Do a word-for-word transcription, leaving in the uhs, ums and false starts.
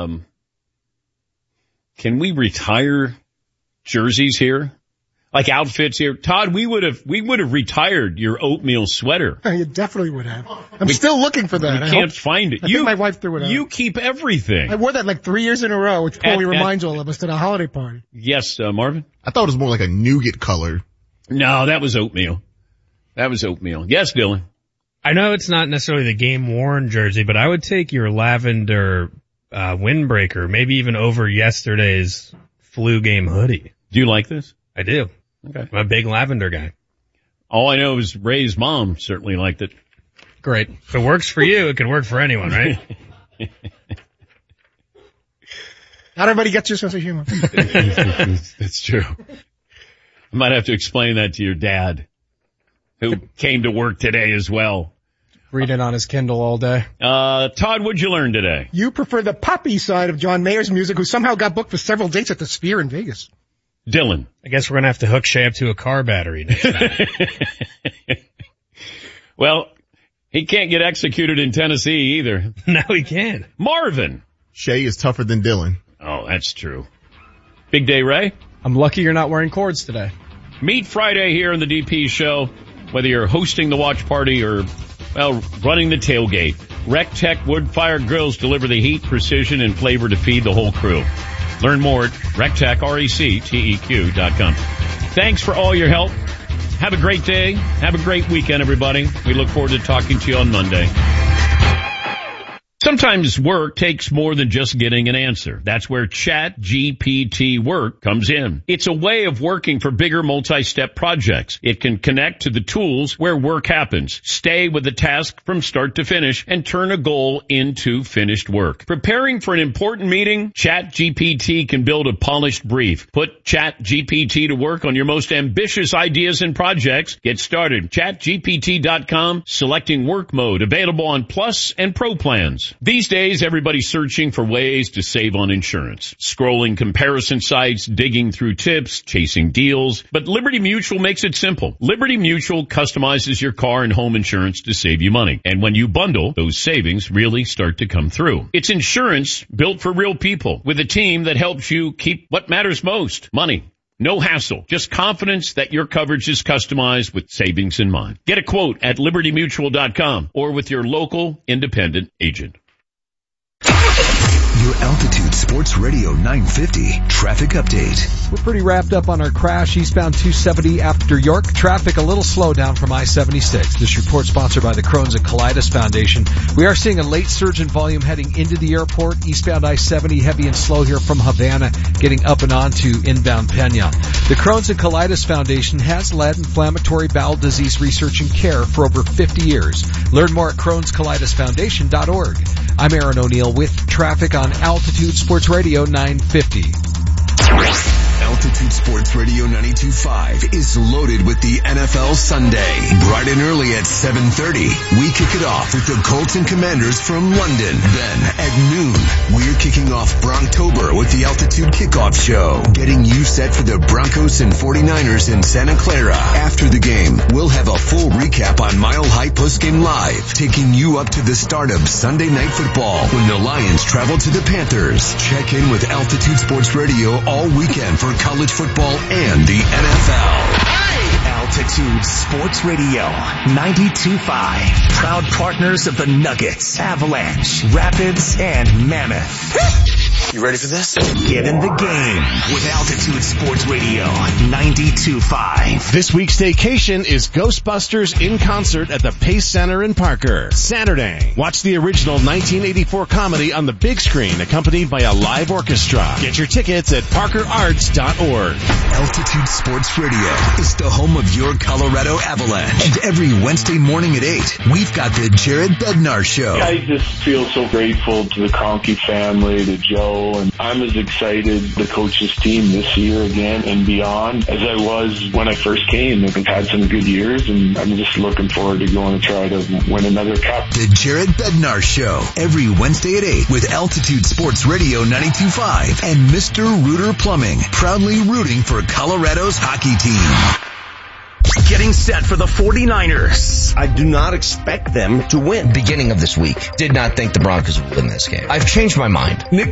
Um, can we retire jerseys here? Like outfits here? Todd, we would have, we would have retired your oatmeal sweater. You definitely would have. I'm we, still looking for that. You I can't hope, find it. I you, think my wife threw it out. You keep everything. I wore that like three years in a row, which probably at, reminds at, all of us to the holiday party. Yes, uh, Marvin? I thought it was more like a nougat color. No, that was oatmeal. That was oatmeal. Yes, Dylan? I know it's not necessarily the game-worn jersey, but I would take your lavender uh windbreaker, maybe even over yesterday's flu game hoodie. Do you like this? I do. Okay. I'm a big lavender guy. All I know is Ray's mom certainly liked it. Great. If it works for you, it can work for anyone, right? Not everybody gets your sense of humor. That's true. I might have to explain that to your dad, who came to work today as well. Reading on his Kindle all day. Uh, Todd, what'd you learn today? You prefer the poppy side of John Mayer's music, who somehow got booked for several dates at the Sphere in Vegas. Dylan. I guess we're going to have to hook Shay up to a car battery next time. Well, he can't get executed in Tennessee either. No, he can't. Marvin. Shay is tougher than Dylan. Oh, that's true. Big day, Ray. I'm lucky you're not wearing cords today. Meet Friday here on the D P show, whether you're hosting the watch party or, well, running the tailgate. RecTech wood-fire grills deliver the heat, precision, and flavor to feed the whole crew. Learn more at RecTech, R E C T E Q dot com. Thanks for all your help. Have a great day. Have a great weekend, everybody. We look forward to talking to you on Monday. Sometimes work takes more than just getting an answer. That's where Chat G P T Work comes in. It's a way of working for bigger multi-step projects. It can connect to the tools where work happens, stay with the task from start to finish, and turn a goal into finished work. Preparing for an important meeting? Chat G P T can build a polished brief. Put Chat G P T to work on your most ambitious ideas and projects. Get started. Chat G P T dot com, selecting work mode, available on Plus and Pro plans. These days, everybody's searching for ways to save on insurance. Scrolling comparison sites, digging through tips, chasing deals. But Liberty Mutual makes it simple. Liberty Mutual customizes your car and home insurance to save you money. And when you bundle, those savings really start to come through. It's insurance built for real people with a team that helps you keep what matters most, money. No hassle, just confidence that your coverage is customized with savings in mind. Get a quote at Liberty Mutual dot com or with your local independent agent. Your Altitude Sports Radio nine fifty traffic update. We're pretty wrapped up on our crash eastbound two seventy after York. Traffic a little slow down from I seventy-six. This report sponsored by the Crohn's and Colitis Foundation. We are seeing a late surge in volume heading into the airport. Eastbound I seventy heavy and slow here from Havana, getting up and on to inbound Pena. The Crohn's and Colitis Foundation has led inflammatory bowel disease research and care for over fifty years. Learn more at Crohn's Colitis Foundation dot org. I'm Aaron O'Neill with traffic on Altitude Sports Radio nine fifty. Altitude Sports Radio ninety-two point five is loaded with the N F L Sunday. Bright and early at seven thirty, we kick it off with the Colts and Commanders from London. Then at noon, we're kicking off Bronctober with the Altitude Kickoff Show, getting you set for the Broncos and forty-niners in Santa Clara. After the game, we'll have a full recap on Mile High Postgame Live, taking you up to the start of Sunday Night Football when the Lions travel to the Panthers. Check in with Altitude Sports Radio all weekend for college football and the N F L. Altitude Sports Radio ninety-two point five. Proud partners of the Nuggets, Avalanche, Rapids, and Mammoth. You ready for this? Get in the game with Altitude Sports Radio ninety-two point five. This week's staycation is Ghostbusters in concert at the Pace Center in Parker. Saturday, watch the original nineteen eighty-four comedy on the big screen accompanied by a live orchestra. Get your tickets at parker arts dot org. Altitude Sports Radio is the home of your Colorado Avalanche. And every Wednesday morning at eight, we've got the Jared Bednar Show. I just feel so grateful to the Conkey family, to Joe, and I'm as excited the coaches team this year again and beyond as I was when I first came. They've had some good years, and I'm just looking forward to going to try to win another cup. The Jared Bednar Show, every Wednesday at eight with Altitude Sports Radio ninety-two point five and Mister Rooter Plumbing, proudly rooting for Colorado's hockey team. Getting set for the forty-niners. I do not expect them to win. Beginning of this week, did not think the Broncos would win this game. I've changed my mind. Nick